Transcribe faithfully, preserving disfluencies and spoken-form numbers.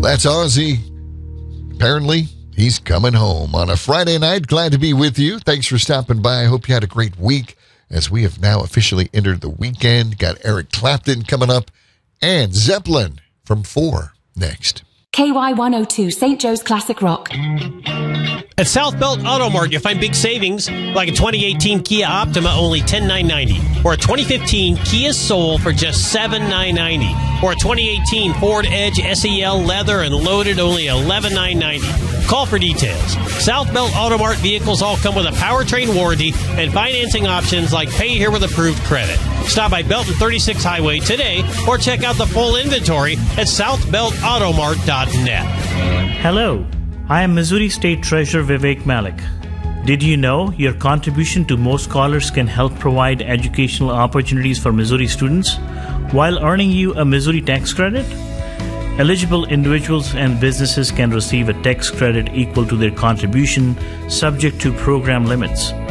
That's Ozzy. Apparently, he's coming home on a Friday night. Glad to be with you. Thanks for stopping by. I hope you had a great week as we have now officially entered the weekend. Got Eric Clapton coming up and Zeppelin from four next. K Y one oh two, Saint Joe's Classic Rock. At South Belt Auto Mart, you'll find big savings like a twenty eighteen Kia Optima, only ten thousand nine hundred ninety dollars, or a twenty fifteen Kia Soul for just seven thousand nine hundred ninety dollars, or a twenty eighteen Ford Edge S E L leather and loaded, only eleven thousand nine hundred ninety dollars. Call for details. South Belt Auto Mart vehicles all come with a powertrain warranty and financing options like pay here with approved credit. Stop by Belton thirty-six Highway today or check out the full inventory at south belt auto mart dot net. Hello, I am Missouri State Treasurer Vivek Malik. Did you know your contribution to More Scholars can help provide educational opportunities for Missouri students while earning you a Missouri tax credit? Eligible individuals and businesses can receive a tax credit equal to their contribution, subject to program limits.